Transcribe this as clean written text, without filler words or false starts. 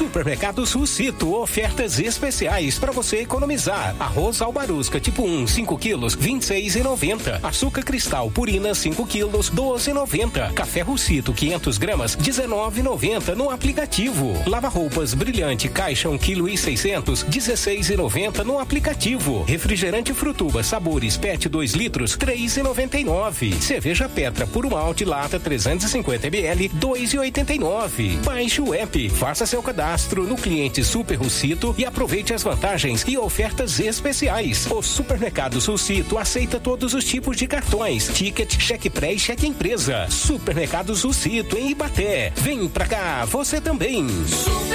Supermercado Sucito, ofertas especiais para você economizar. Arroz Albarusca tipo 1, 5 quilos, 26,90. Açúcar Cristal Purina 5 quilos, 12,90. Café Russito 500 gramas, 19,90 no aplicativo. Lava-roupas Brilhante Caixa 1 kg e 600, 16,90 no aplicativo. Refrigerante Frutuba Sabores PET 2 litros, 3,99. Cerveja Petra Puro Malte Lata 350 ml, 2,89. Baixe o app, faça seu cadastro no cliente Super Russito e aproveite as vantagens e ofertas especiais. O Supermercado Sucito aceita todos os tipos de cartões, ticket, cheque pré e cheque empresa. Supermercado Sucito em Ibaté. Vem pra cá, você também.